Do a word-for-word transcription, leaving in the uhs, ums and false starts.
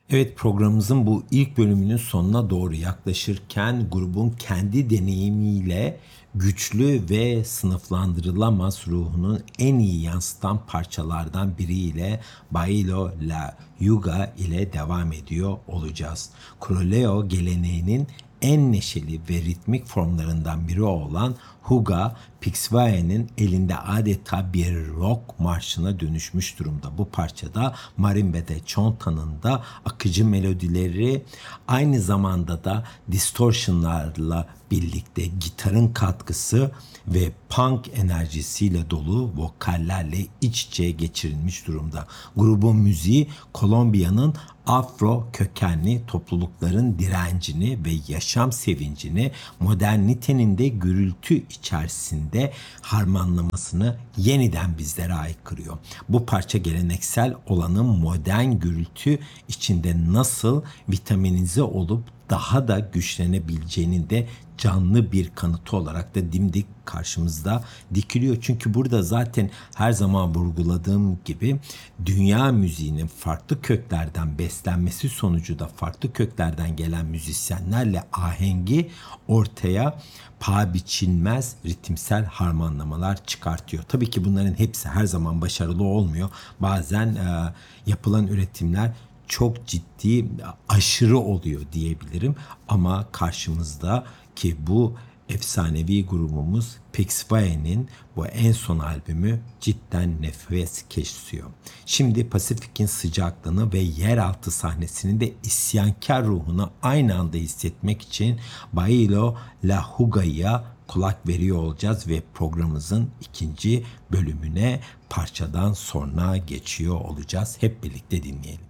Evet, programımızın bu ilk bölümünün sonuna doğru yaklaşırken grubun kendi deneyimiyle güçlü ve sınıflandırılamaz ruhunun en iyi yansıtan parçalardan biriyle Bailo La Yuga ile devam ediyor olacağız. Kroleo geleneğinin en neşeli ve ritmik formlarından biri olan Huga, Pixvae'nin elinde adeta bir rock marşına dönüşmüş durumda. Bu parçada marimbe de Chonta'nın da akıcı melodileri aynı zamanda da distortionlarla birlikte gitarın katkısı ve punk enerjisiyle dolu vokallerle iç içe geçirilmiş durumda. Grubun müziği Kolombiya'nın Afro kökenli toplulukların direncini ve yaşam sevincini modernitenin de gürültü içerisinde harmanlamasını yeniden bizlere aykırıyor. Bu parça geleneksel olanın modern gürültü içinde nasıl vitaminize olup daha da güçlenebileceğinin de canlı bir kanıtı olarak da dimdik karşımızda dikiliyor. Çünkü burada zaten her zaman vurguladığım gibi dünya müziğinin farklı köklerden beslenmesi sonucu da farklı köklerden gelen müzisyenlerle ahengi ortaya paha biçilmez ritimsel harmanlamalar çıkartıyor. Tabii ki bunların hepsi her zaman başarılı olmuyor. Bazen e, yapılan üretimler çok ciddi aşırı oluyor diyebilirim. Ama karşımızda ki bu efsanevi grubumuz Pixvae'nin bu en son albümü cidden nefes kesiyor. Şimdi Pasifik'in sıcaklığını ve yeraltı sahnesinin de isyankar ruhunu aynı anda hissetmek için Bailo La Huga'ya kulak veriyor olacağız ve programımızın ikinci bölümüne parçadan sonra geçiyor olacağız. Hep birlikte dinleyelim.